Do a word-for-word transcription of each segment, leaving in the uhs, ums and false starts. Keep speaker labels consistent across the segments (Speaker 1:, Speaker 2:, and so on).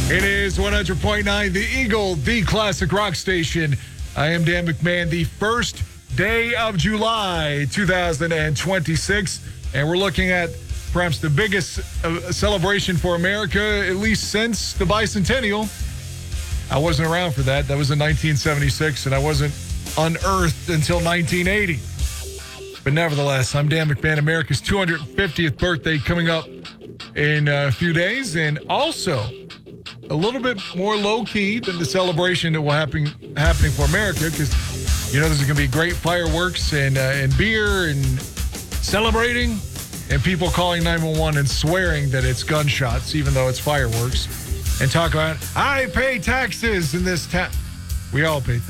Speaker 1: It is one hundred point nine The Eagle, the classic rock station. I am Dan McMahon. The first day of July two thousand twenty-six, and we're looking at perhaps the biggest uh, celebration for America, at least since the bicentennial. I wasn't around for that. That was in nineteen seventy-six, and I wasn't unearthed until nineteen eighty. But nevertheless, I'm Dan McMahon. America's two hundred fiftieth birthday coming up in a few days, and also a little bit more low-key than the celebration that will happen happening for America, because, you know, there's going to be great fireworks and, uh, and beer and celebrating, and people calling nine one one and swearing that it's gunshots, even though it's fireworks, and talk about, I pay taxes in this town. We all pay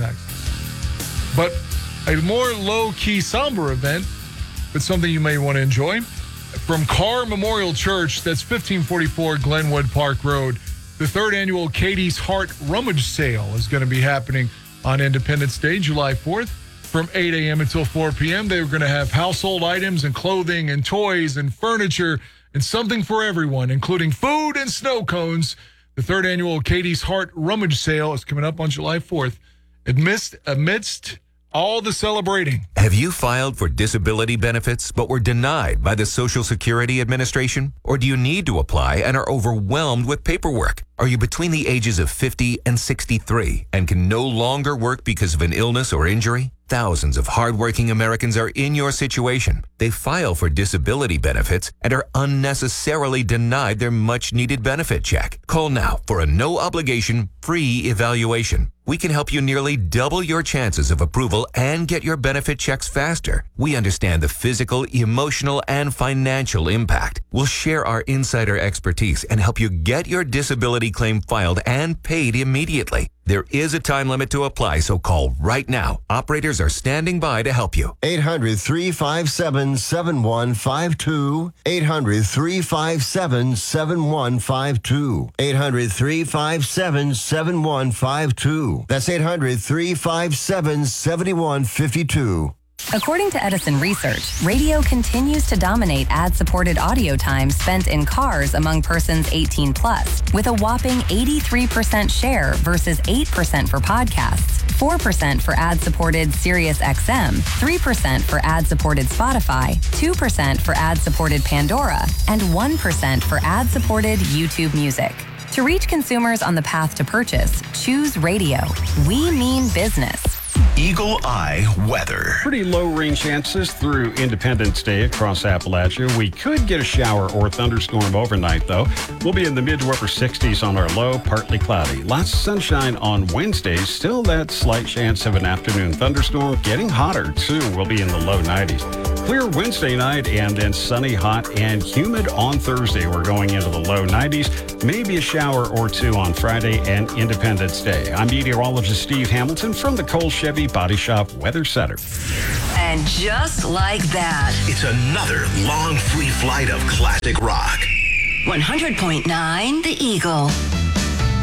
Speaker 1: taxes. But a more low-key, somber event, but something you may want to enjoy. From Carr Memorial Church, that's fifteen forty-four Glenwood Park Road, the third annual Katie's Heart Rummage Sale is going to be happening on Independence Day, July fourth, from eight a.m. until four p.m. They're going to have household items and clothing and toys and furniture and something for everyone, including food and snow cones. The third annual Katie's Heart Rummage Sale is coming up on July fourth. Amidst, amidst all the celebrating.
Speaker 2: Have you filed for disability benefits but were denied by the Social Security Administration? Or do you need to apply and are overwhelmed with paperwork? Are you between the ages of fifty and sixty-three and can no longer work because of an illness or injury? Thousands of hardworking Americans are in your situation. They file for disability benefits and are unnecessarily denied their much-needed benefit check. Call now for a no-obligation, free evaluation. We can help you nearly double your chances of approval and get your benefit checks faster. We understand the physical, emotional, and financial impact. We'll share our insider expertise and help you get your disability claim filed and paid immediately. There is a time limit to apply, so call right now. Operators are standing by to help you.
Speaker 3: eight hundred, three five seven, seven one five two. eight hundred, three five seven, seven one five two. eight hundred, three five seven, seven one five two. That's eight hundred, three five seven, seven one five two.
Speaker 4: According to Edison Research, radio continues to dominate ad-supported audio time spent in cars among persons eighteen plus, with a whopping eighty-three percent share versus eight percent for podcasts, four percent for ad-supported Sirius X M, three percent for ad-supported Spotify, two percent for ad-supported Pandora, and one percent for ad-supported YouTube Music. To reach consumers on the path to purchase, choose radio. We mean business.
Speaker 5: Eagle Eye weather.
Speaker 6: Pretty low rain chances through Independence Day across Appalachia. We could get a shower or thunderstorm overnight, though. We'll be in the mid to upper sixties on our low, partly cloudy. Lots of sunshine on Wednesday. Still that slight chance of an afternoon thunderstorm. Getting hotter, too. We'll be in the low nineties. Clear Wednesday night and then sunny, hot, and humid on Thursday. We're going into the low nineties. Maybe a shower or two on Friday and Independence Day. I'm meteorologist Steve Hamilton from the Cole Chevy Body Shop Weather Center.
Speaker 7: And just like that,
Speaker 5: it's another long free flight of classic rock.
Speaker 7: one hundred point nine The Eagle.